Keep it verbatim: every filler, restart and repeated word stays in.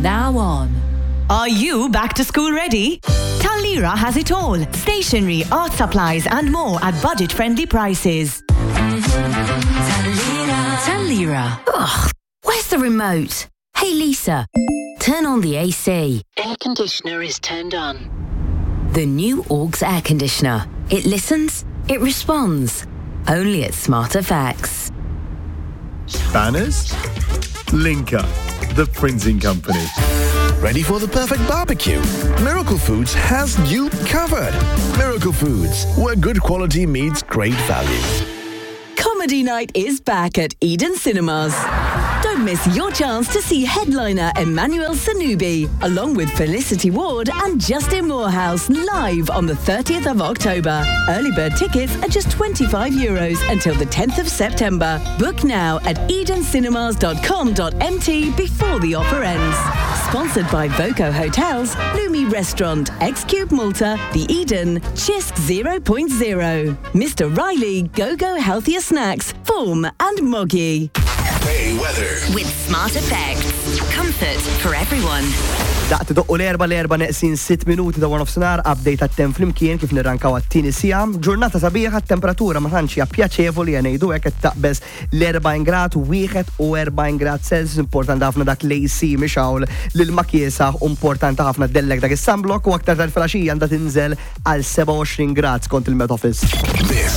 now on. Are you back to school ready? Talira has it all. Stationery, art supplies and more at budget-friendly prices. Talira. Ugh, where's the remote? Hey Lisa, turn on the A C. Air conditioner is turned on. The new Augs air conditioner. It listens, it responds. Only at Smart Effects. Banners? Linka, the printing company. Ready for the perfect barbecue? Miracle Foods has you covered. Miracle Foods, where good quality meets great value. Comedy night is back at Eden Cinemas. Don't miss your chance to see headliner Emmanuel Sanubi, along with Felicity Ward and Justin Morehouse, live on the thirtieth of October. Early bird tickets are just twenty-five euros until the tenth of September. Book now at eden cinemas dot com dot m t before the offer ends. Sponsored by Voco Hotels, Lumi Restaurant, X-Cube Malta, The Eden, Chisk zero point zero, Mister Riley, Go-Go Healthier Snacks, Form and Moggy. Hey, weather. With Smart Effects. Comfort for everyone. Daqt doqqu l-erba l-erba neqsin sitt minuti ta' one of senar update għat-tem flimkien kif nirrankaw għat-tieni sija. Ġurnata sabiħa t-temperatura ma tantx hija pjaċevoli ngħidu hekk qed taqbeż l-erbgħin grad u wieħed u erbgħin grad Celsius. Importanti ħafna dak l-A C mixawl lil makiesa, importanti ħafna ddellek dak is-sunblock u aktar tal-filgħaxija għandha tinżel għal seba' u għoxrin grad skont il-Met Office.